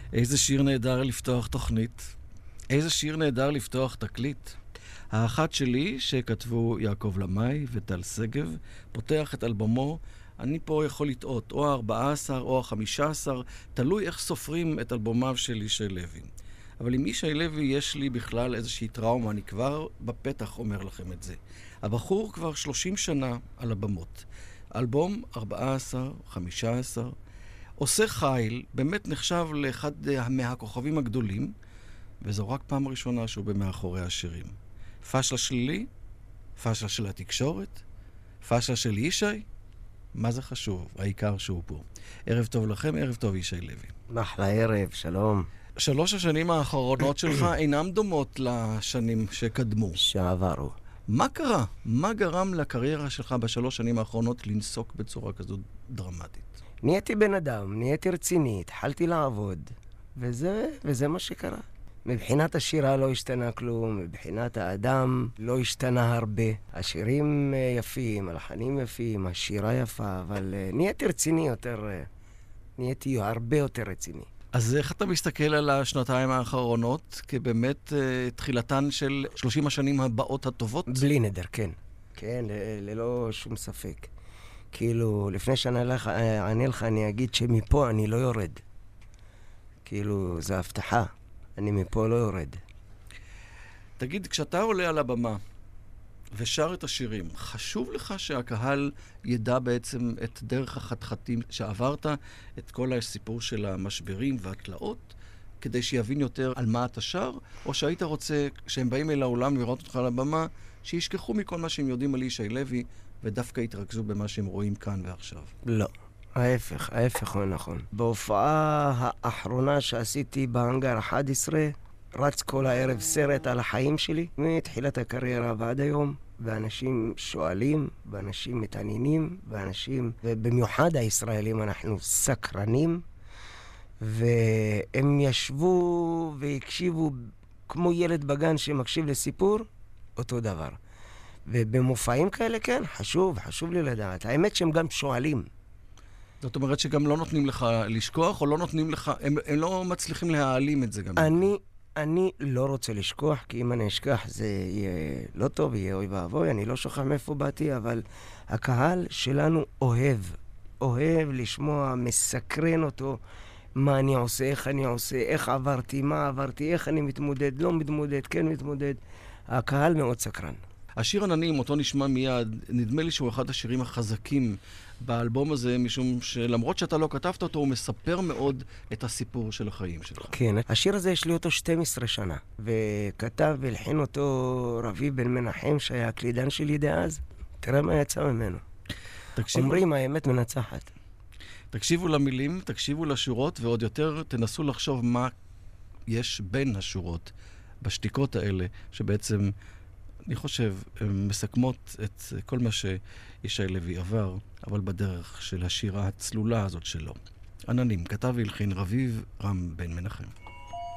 איזה שיר נהדר לפתוח תוכנית. איזה שיר נהדר לפתוח תקליט. האחת שלי, שכתבו יעקב למאי וטל שגב, פותח את אלבומו. אני פה יכול לטעות, או ה-14 או ה-15, תלוי איך סופרים את אלבומיו של ישי לוי. אבל עם ישי לוי יש לי בכלל איזושהי טראומה, אני כבר בפתח אומר לכם את זה. הבחור כבר 30 שנה על הבמות. אלבום 14, 15, עושה חיל, באמת נחשב לאחד מהכוכבים הגדולים, וזו רק פעם ראשונה שהוא במאחורי השירים. פשלה שלי, פשלה של התקשורת, פשלה של ישי, מה זה חשוב? העיקר שהוא פה. ערב טוב לכם, ערב טוב ישי לוי. אחלה ערב, שלום. 3 השנים האחרונות שלך אינם דומות לשנים שקדמו. שעברו. מה קרה? מה גרם לקריירה שלך ב3 שנים האחרונות לנסוק בצורה כזו דרמטית? נהייתי בן אדם, נהייתי רציני, התחלתי לעבוד, וזה מה שקרה. מבחינת השירה לא השתנה כלום, מבחינת האדם לא השתנה הרבה. השירים יפים, הלחנים יפים, השירה יפה, אבל נהייתי רציני יותר, נהייתי הרבה יותר רציני. אז איך אתה מסתכל על השנתיים האחרונות כבאמת תחילתן של 30 השנים הבאות הטובות? בלי נדר, כן. כן, ללא שום ספק. כאילו, לפני שאני לך, אני אגיד שמפה אני לא יורד. כאילו, זו הבטחה. אני מפה לא יורד. תגיד, כשאתה עולה על הבמה ושר את השירים, חשוב לך שהקהל ידע בעצם את דרך החתחתים שעברת, את כל הסיפור של המשברים והתלאות, כדי שיבין יותר על מה אתה שר, או שהיית רוצה, כשהם באים אל העולם לראות אותך על הבמה, שישכחו מכל מה שהם יודעים על ישי לוי, ודווקא יתרכזו במה שהם רואים כאן ועכשיו? לא. ההפך הוא נכון. בהופעה האחרונה שעשיתי בהנגר 11, רץ כל הערב סרט על החיים שלי, מתחילת הקריירה ועד היום, ואנשים שואלים, ואנשים מתעניינים, ובמיוחד הישראלים אנחנו סקרנים, והם ישבו והקשיבו כמו ילד בגן שמקשיב לסיפור, אותו דבר. ובמופעים כאלה כן, חשוב לי לדעת. האמת שהם גם שואלים. זאת אומרת שגם לא נותנים לך לשכוח, או לא נותנים לך, הם לא מצליחים להעלים את זה גם. אני לא רוצה לשכוח, כי אם אני אשכח זה יהיה לא טוב, יהיה אוי ואבוי, אני לא שוכח מאיפה באתי, אבל הקהל שלנו אוהב לשמוע, מסקרן אותו, מה אני עושה, איך אני עושה, איך עברתי, מה עברתי, איך אני מתמודד, לא מתמודד, כן מתמודד. הקהל מאוד סקרן. השיר עננים, אותו נשמע מיד, נדמה לי שהוא אחד השירים החזקים באלבום הזה, משום שלמרות שאתה לא כתבת אותו, הוא מספר מאוד את הסיפור של החיים שלך. כן, השיר הזה יש לי אותו 12 שנה, וכתב והלחין אותו רביב בן מנחם, שהיה הקלידן שלי דאז. תראה מה יצא ממנו. אומרים, האמת מנצחת. תקשיבו למילים, תקשיבו לשורות, ועוד יותר תנסו לחשוב מה יש בין השורות, בשתיקות האלה, שבעצם אני חושב, הן מסכמות את כל מה שישי לוי עבר, אבל בדרך של השירה הצלולה הזאת שלו. עננים, כתב והלחין רביב רם בן מנחם.